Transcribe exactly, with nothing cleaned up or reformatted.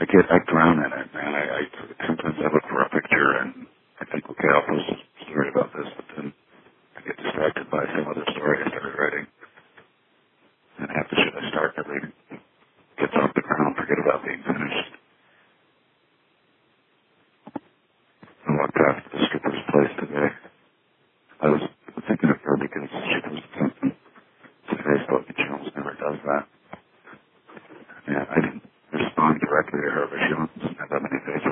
get, I drown in it, man. I, I sometimes I look for a picture and I think, okay, I'll post a story about this, but then I get distracted by some other story I started writing. And half the shit I start everything gets off the ground, forget about being finished. I walked past the stripper's place today. I was thinking of her because she posted something to Facebook and she almost never does that. Yeah, I didn't respond directly to her, but she doesn't have that many Facebook